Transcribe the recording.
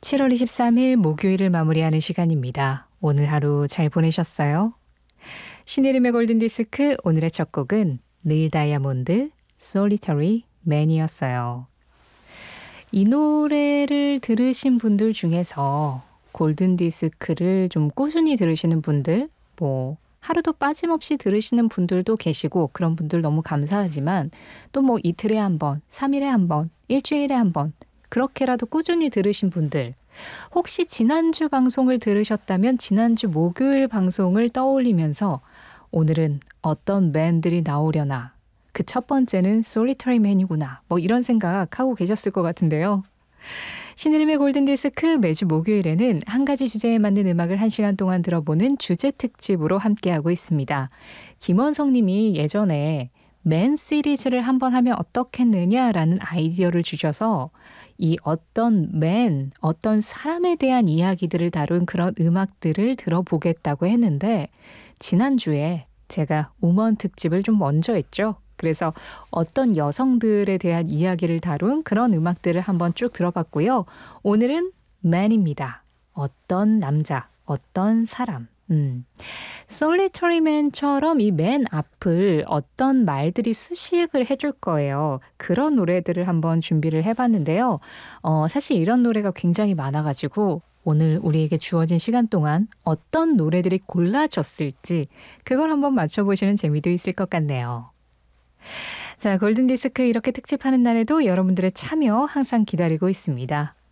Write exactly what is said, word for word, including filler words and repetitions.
칠월 이십삼일 목요일을 마무리하는 시간입니다. 오늘 하루 잘 보내셨어요? 신혜림의 골든디스크 오늘의 첫 곡은 닐 다이아몬드 Solitary Man이었어요. 이 노래를 들으신 분들 중에서 골든디스크를 좀 꾸준히 들으시는 분들, 뭐 하루도 빠짐없이 들으시는 분들도 계시고 그런 분들 너무 감사하지만 또 뭐 이틀에 한 번, 삼 일에 한 번, 일주일에 한 번 그렇게라도 꾸준히 들으신 분들, 혹시 지난주 방송을 들으셨다면 지난주 목요일 방송을 떠올리면서 오늘은 어떤 밴들이 나오려나, 그 첫 번째는 Solitary Man이구나, 뭐 이런 생각하고 계셨을 것 같은데요. 신혜림의 골든디스크 매주 목요일에는 한 가지 주제에 맞는 음악을 한 시간 동안 들어보는 주제 특집으로 함께하고 있습니다. 김원성 님이 예전에 맨 시리즈를 한번 하면 어떻겠느냐라는 아이디어를 주셔서 이 어떤 맨, 어떤 사람에 대한 이야기들을 다룬 그런 음악들을 들어보겠다고 했는데 지난주에 제가 우먼 특집을 좀 먼저 했죠. 그래서 어떤 여성들에 대한 이야기를 다룬 그런 음악들을 한번 쭉 들어봤고요. 오늘은 man입니다. 어떤 남자, 어떤 사람. 음. Solitary Man처럼 이 맨 앞을 어떤 말들이 수식을 해줄 거예요. 그런 노래들을 한번 준비를 해봤는데요. 어, 사실 이런 노래가 굉장히 많아가지고 오늘 우리에게 주어진 시간 동안 어떤 노래들이 골라졌을지 그걸 한번 맞춰보시는 재미도 있을 것 같네요. 자, 골든디스크 이렇게 특집하는 날에도 여러분들의 참여 항상 기다리고 있습니다.